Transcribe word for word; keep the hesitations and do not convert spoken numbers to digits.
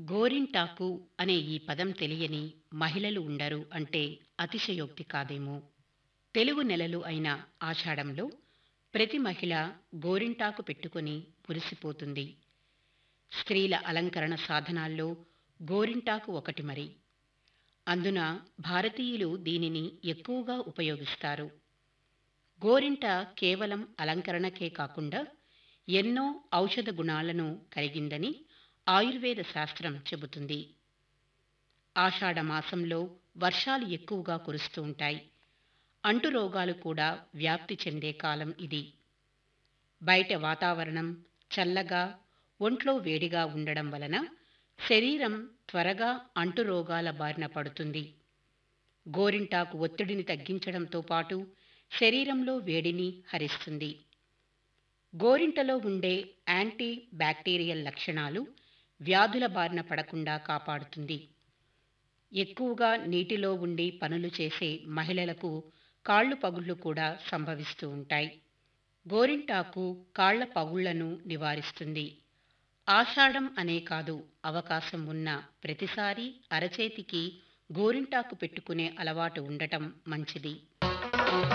గోరింటాకు అనే ఈ పదం తెలియని మహిళలు ఉండరు అంటే అతిశయోక్తి కాదేమో. తెలుగు నెలలు అయిన ఆషాఢంలో ప్రతి మహిళ గోరింటాకు పెట్టుకొని మురిసిపోతుంది. స్త్రీల అలంకరణ సాధనాల్లో గోరింటాకు ఒకటి మరి. అందున భారతీయులు దీనిని ఎక్కువగా ఉపయోగిస్తారు. గోరింట కేవలం అలంకరణకే కాకుండా ఎన్నో ఔషధ గుణాలను కలిగిందని ఆయుర్వేద శాస్త్రం చెబుతుంది. ఆషాఢ మాసంలో వర్షాలు ఎక్కువగా కురుస్తూ ఉంటాయి. అంటు రోగాలు కూడా వ్యాప్తి చెందే కాలం ఇది. బయట వాతావరణం చల్లగా, ఒంట్లో వేడిగా ఉండడం వలన శరీరం త్వరగా అంటు రోగాల బారిన పడుతుంది. గోరింటాకు ఒత్తిడిని తగ్గించడంతో పాటు శరీరంలో వేడిని హరిస్తుంది. గోరింటలో ఉండే యాంటీ బ్యాక్టీరియల్ లక్షణాలు వ్యాధుల బారిన పడకుండా కాపాడుతుంది. ఎక్కువగా నీటిలో ఉండి పనులు చేసే మహిళలకు కాళ్ళు పగుళ్లు కూడా సంభవిస్తూ ఉంటాయి. గోరింటాకు కాళ్ల పగుళ్లను నివారిస్తుంది. ఆషాఢం అనే కాదు, అవకాశం ఉన్న ప్రతిసారి అరచేతికి గోరింటాకు పెట్టుకునే అలవాటు ఉండటం మంచిది.